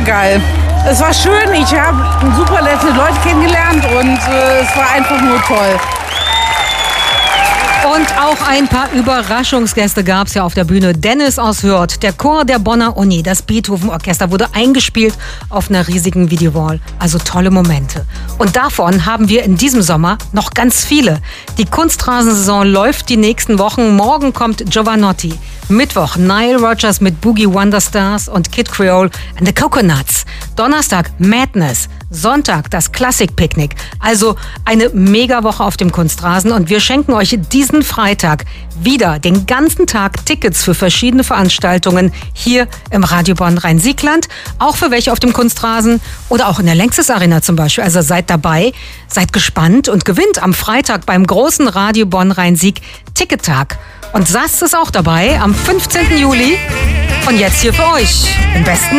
geil. Es war schön, ich habe super nette Leute kennengelernt und es war einfach nur toll. Und auch ein paar Überraschungsgäste gab es ja auf der Bühne. Dennis aus Hürth, der Chor der Bonner Uni, das Beethoven-Orchester wurde eingespielt auf einer riesigen Videowall. Also tolle Momente. Und davon haben wir in diesem Sommer noch ganz viele. Die Kunstrasensaison läuft die nächsten Wochen. Morgen kommt Giovanotti. Mittwoch Nile Rodgers mit Boogie Wonderstars und Kid Creole and the Coconuts. Donnerstag Madness. Sonntag das Klassikpicknick. Also eine Megawoche auf dem Kunstrasen und wir schenken euch diesen Freitag wieder den ganzen Tag Tickets für verschiedene Veranstaltungen hier im Radio Bonn Rhein-Sieg-Land, auch für welche auf dem Kunstrasen oder auch in der Längstes Arena zum Beispiel. Also seid dabei, seid gespannt und gewinnt am Freitag beim großen Radio Bonn Rhein-Sieg Tickettag. Und Sast ist auch dabei am 15. Juli und jetzt hier für euch im besten